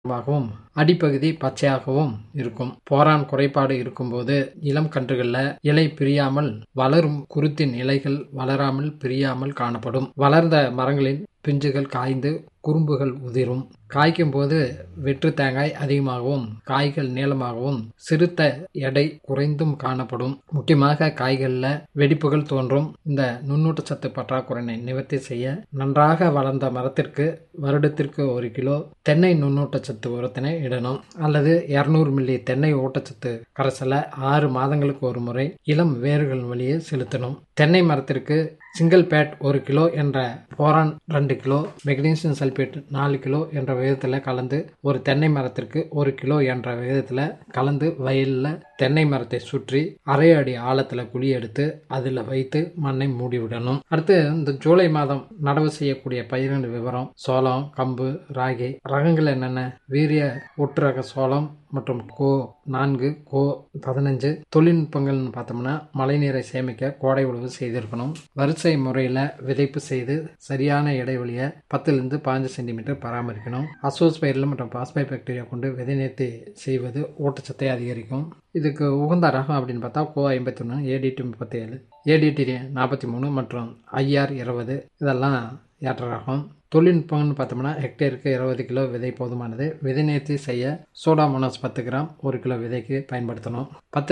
மாகவும் அடிப்பகுதி பச்சையாகவும் இருக்கும். போரான் குறைபாடு இருக்கும்போது இளம் கன்றுகள்ல இலை பிரியாமல் வளரும் குருத்தின் இலைகள் வளராமல் பிரியாமல் காணப்படும். வளர்ந்த மரங்களின் பிஞ்சுகள் காய்ந்து குறும்புகள் உதிரும். காய்க்கும் போது வெற்று தேங்காய் அதிகமாகவும் காய்கள் நீளமாகவும் சிறுத்த எடை குறைந்தும் காணப்படும். முக்கியமாக காய்கள்ல வெடிப்புகள் தோன்றும். இந்த நுண்ணூட்டச்சத்து பற்றாக்குறையை நிவர்த்தி செய்ய நன்றாக வளர்ந்த மரத்திற்கு வருடத்திற்கு 1 கிலோ தென்னை நுண்ணூட்டச்சத்து உரத்தினை இடணும். அல்லது 200 மில்லி தென்னை ஊட்டச்சத்து கரைசலை 6 மாதங்களுக்கு ஒரு முறை இளம் வேர்கள் வழியே செலுத்தணும். தென்னை மரத்திற்கு சிங்கிள் பேட் 1 கிலோ என்ற boron 2 kilo, magnesium sulphate 4 kilo என்ற விகிதத்தில் கலந்து ஒரு தென்னை மரத்திற்கு 1 கிலோ என்ற விகிதத்தில் கலந்து வயலில் தென்னை மரத்தை சுற்றி அரை அடி ஆழத்தில் குழி எடுத்து அதில் வைத்து மண்ணை மூடிவிடணும். அடுத்து இந்த ஜூலை மாதம் நடவு செய்யக்கூடிய பயிரின் விவரம்: சோளம், கம்பு, ராகி. ரகங்கள் என்னென்ன? வீரிய ஒட்டு ரக சோளம் மற்றும் கோ 4, கோ 15. தொழில்நுட்பங்கள்னு பார்த்தோம்னா மழைநீரை சேமிக்க கோடை உழவு செய்திருக்கணும். வரிசை முறையில் விதைப்பு செய்து சரியான இடைவெளியை 10 to 15 சென்டிமீட்டர் பராமரிக்கணும். அசோஸ்பைரில் மற்றும் பாஸ்போபாக்டீரியா கொண்டு விதை நேர்த்தி செய்வது ஊட்டச்சத்தை அதிகரிக்கும். இதுக்கு உகந்த ரகம் அப்படின்னு பார்த்தா கோ 51, ஏடிடி 37, ஏடிடி 43 மற்றும் ஐஆர் 20 இதெல்லாம் ஏற்ற ரகம். தொழில்நுட்பம்னு பார்த்தோம்னா ஹெக்டேருக்கு 20 கிலோ விதை போதுமானது. விதை நேர்த்தி செய்ய சோடாமோனாஸ் 10 கிராம் 1 கிலோ விதைக்கு பயன்படுத்தணும்.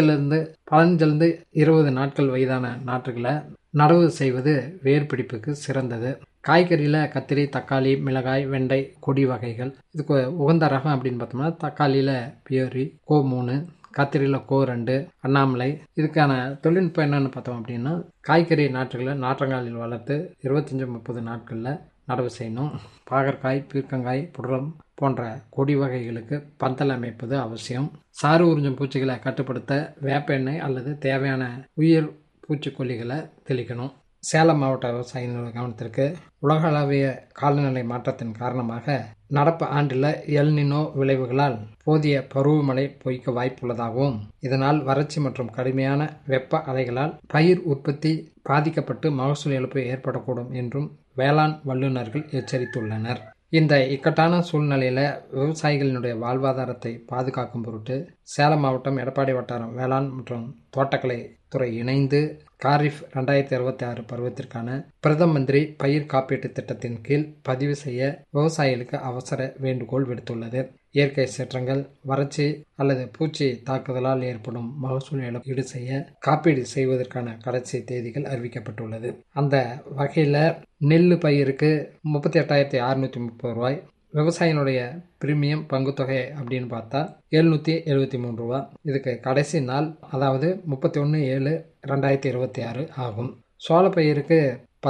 15 to 20 நாட்கள் வயதான நாற்றுகளை நடவு செய்வது வேர் பிடிப்புக்கு சிறந்தது. காய்கறியில் கத்திரி, தக்காளி, மிளகாய், வெண்டை, கொடி வகைகள். இதுக்கு உகந்த ரகம் அப்படின்னு பார்த்தோம்னா தக்காளியில் பியோரி, கோ 3, கத்திரியில் கோ 2, அண்ணாமலை. இதுக்கான தொழில்நுட்பம் என்னன்னு பார்த்தோம் அப்படின்னா காய்கறி நாற்றுகளை நாற்றங்காலில் வளர்த்து 25-30 நாட்களில் நடவு செய்யணும். பாகற்காய், பீர்க்கங்காய், புடலம் போன்ற கொடி வகைகளுக்கு பந்தல் அமைப்பது அவசியம். சாறு உறிஞ்சும் பூச்சிகளை கட்டுப்படுத்த வேப்ப எண்ணெய் அல்லது தேவையான உயிர் பூச்சிக்கொல்லிகளை தெளிக்கணும். சேலம் மாவட்ட விவசாயிகளோட கவனத்திற்கு உலகளவிய காலநிலை மாற்றத்தின் காரணமாக நடப்பு ஆண்டில் எல்னினோ விளைவுகளால் போதிய பருவமழை பொய்க்க வாய்ப்புள்ளதாகவும் இதனால் வறட்சி மற்றும் கடுமையான வெப்ப அலைகளால் பயிர் உற்பத்தி பாதிக்கப்பட்டு மகசூல் இழப்பு ஏற்படக்கூடும் என்றும் வேளாண் வல்லுநர்கள் எச்சரித்துள்ளனர். இந்த இக்கட்டான சூழ்நிலையில் விவசாயிகளினுடைய வாழ்வாதாரத்தை பாதுகாக்கும் பொருட்டு சேலம் மாவட்டம் எடப்பாடி வட்டாரம் வேளாண் மற்றும் தோட்டக்கலை துறை இணைந்து காரிஃப் 2026 பருவத்திற்கான பிரதம மந்திரி பயிர் காப்பீட்டு திட்டத்தின் கீழ் பதிவு செய்ய விவசாயிகளுக்கு அவசர வேண்டுகோள் விடுத்துள்ளது. இயற்கை சீற்றங்கள், வறட்சி அல்லது பூச்சி தாக்குதலால் ஏற்படும் மகசூல் இழப்பீடு செய்ய காப்பீடு செய்வதற்கான கடைசி தேதிகள் அறிவிக்கப்பட்டுள்ளது. அந்த வகையில் நெல் பயிருக்கு 38,630 ரூபாய், விவசாயினுடைய பிரீமியம் பங்குத்தொகை அப்படின்னு பார்த்தா 773 ரூபா. இதுக்கு கடைசி நாள் அதாவது 31/7/2026 ஆகும். சோளப்பயிருக்கு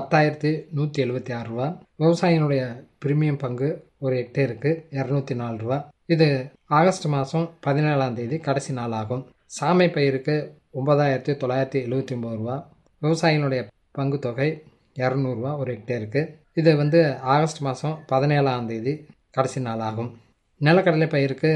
10,176 ரூபா. விவசாயினுடைய பிரீமியம் பங்கு ஒரு ஹெக்டேருக்கு 204 ரூபா. இது ஆகஸ்ட் மாதம் 17ஆம் தேதி கடைசி நாள் ஆகும். சாமை பயிருக்கு 9,979 ரூபா. விவசாயினுடைய பங்கு தொகை 200 ரூபா ஒரு ஹெக்டேருக்கு. இது ஆகஸ்ட் மாதம் 17ஆம் தேதி கடைசி நாள் ஆகும். நிலக்கடலை பயிருக்கு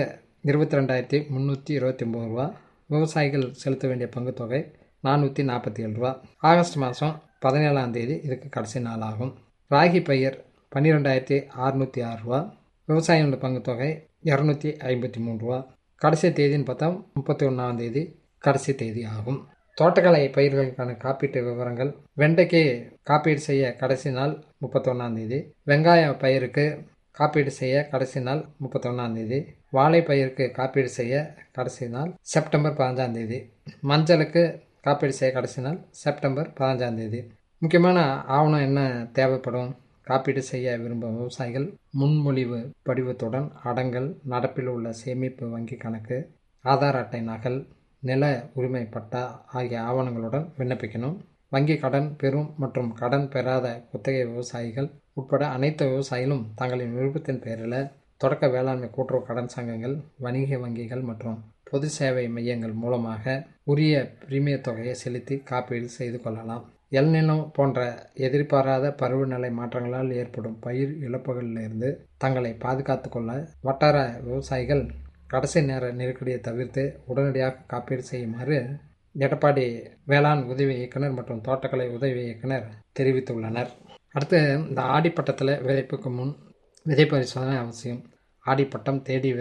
22,329 ரூபா. விவசாயிகள் செலுத்த வேண்டிய பங்கு தொகை 447 ரூபா. ஆகஸ்ட் மாதம் 17ஆம் தேதி இதுக்கு கடைசி நாள் ஆகும். ராகி பயிர் 12,606 ரூபா. விவசாயிகளோட பங்கு தொகை 253 ரூபா. கடைசி தேதின்னு பார்த்தா 31ஆம் தேதி கடைசி தேதி ஆகும். தோட்டக்கலை பயிர்களுக்கான காப்பீட்டு விவரங்கள்: வெண்டைக்கு காப்பீடு செய்ய கடைசி நாள் 31ஆம் தேதி. வெங்காய பயிருக்கு காப்பீடு செய்ய கடைசி நாள் 31ஆம் தேதி. வாழை பயிருக்கு காப்பீடு செய்ய கடைசி நாள் செப்டம்பர் 15ஆம் தேதி. மஞ்சளுக்கு காப்பீடு செய்ய கடைசி நாள் செப்டம்பர் 15ஆம் தேதி. முக்கியமான ஆவணம் என்ன தேவைப்படும்? காப்பீடு செய்ய விரும்பும் விவசாயிகள் முன்மொழிவு படிவத்துடன் அடங்கல், நடப்பில் உள்ள சேமிப்பு வங்கி கணக்கு, ஆதார் அட்டை நகல், நில உரிமை பட்டா ஆகிய ஆவணங்களுடன் விண்ணப்பிக்கணும். வங்கி கடன் பெறும் மற்றும் கடன் பெறாத குத்தகை விவசாயிகள் உட்பட அனைத்து விவசாயிகளும் தங்களின் விருப்பத்தின் பேரில் தொடக்க வேளாண்மை கூட்டுறவு கடன் சங்கங்கள், வணிக வங்கிகள் மற்றும் பொது சேவை மையங்கள் மூலமாக உரிய பிரீமிய தொகையை செலுத்தி காப்பீடு செய்து கொள்ளலாம். எல்நினோ போன்ற எதிர்பாராத பருவநிலை மாற்றங்களால் ஏற்படும் பயிர் இழப்புகளிலிருந்து தங்களை பாதுகாத்து கொள்ள வட்டார விவசாயிகள் கடைசி நேர நெருக்கடியை தவிர்த்து உடனடியாக காப்பீடு செய்யுமாறு எடப்பாடி வேளாண் உதவி இயக்குனர் மற்றும் தோட்டக்கலை உதவி இயக்குனர் தெரிவித்துள்ளனர். அடுத்து இந்த ஆடிப்பட்டத்தில் விதைப்புக்கு முன் விதை பரிசோதனை அவசியம். ஆடிப்பட்டம் தேடி